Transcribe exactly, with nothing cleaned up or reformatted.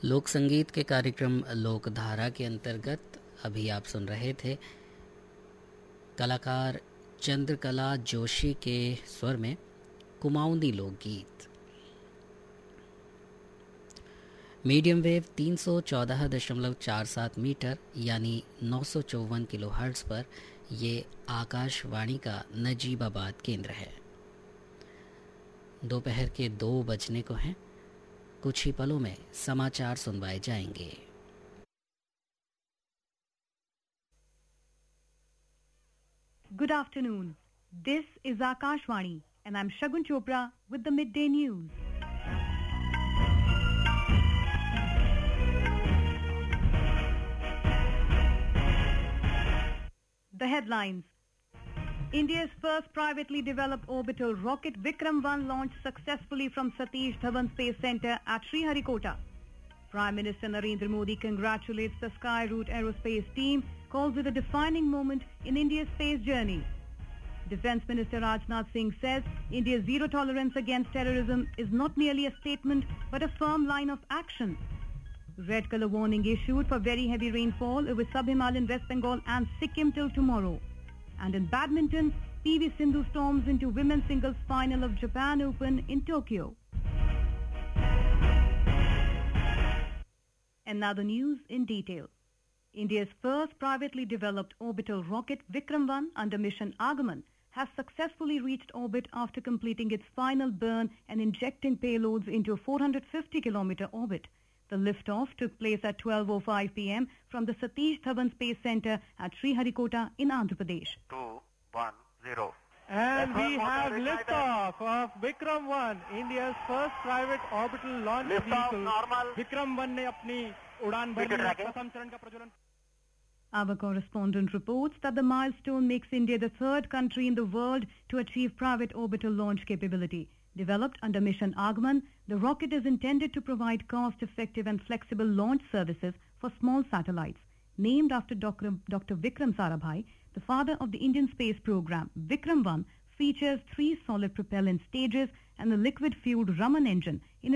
लोक संगीत के कार्यक्रम लोकधारा के अंतर्गत अभी आप सुन रहे थे कलाकार चंद्रकला जोशी के स्वर में कुमाऊंदी लोकगीत। मीडियम वेव तीन सौ चौदह दशमलव चार सात मीटर यानी नौ सौ चौवन किलो हर्ट्ज पर ये आकाशवाणी का नजीबाबाद केंद्र है। दोपहर के दो बजने को हैं। कुछ ही पलों में समाचार सुनवाए जाएंगे। Good afternoon. This is Akashvani and I'm Shagun Chopra with the midday news. The headlines. India's first privately developed orbital rocket Vikram one launched successfully from Satish Dhawan Space Center at Sriharikota. Prime Minister Narendra Modi congratulates the Skyroot Aerospace team, calls it a defining moment in India's space journey. Defence Minister Rajnath Singh says India's zero tolerance against terrorism is not merely a statement but a firm line of action. Red colour warning issued for very heavy rainfall over sub-Himalayan West Bengal and Sikkim till tomorrow. And in badminton, P V Sindhu storms into women's singles final of Japan Open in Tokyo. And now the news in detail. India's first privately developed orbital rocket Vikram one under mission Agaman has successfully reached orbit after completing its final burn and injecting payloads into a four hundred fifty kilometer orbit. The liftoff took place at twelve oh five p m from the Satish Dhawan Space Center at Sriharikota in Andhra Pradesh. two one zero. And we have liftoff of Vikram one, India's first private orbital launch Lift vehicle. off, normal. Vikram one ने अपनी उड़ान भरी प्रथम चरण का प्रज्वलन. Our correspondent reports that the milestone makes India the third country in the world to achieve private orbital launch capability. Developed under mission Agaman, the rocket is intended to provide cost-effective and flexible launch services for small satellites. Named after Doctor Doctor Vikram Sarabhai, the father of the Indian space program, Vikram one features three solid propellant stages and a liquid-fueled Raman engine in